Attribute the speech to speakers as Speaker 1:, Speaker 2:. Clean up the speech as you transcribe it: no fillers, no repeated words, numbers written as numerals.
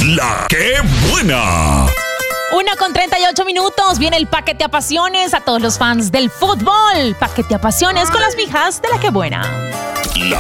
Speaker 1: La que buena.
Speaker 2: 1:38. Viene el Paquete Apasiones a todos los fans del fútbol. Paquete Apasiones con las mijas de La que buena.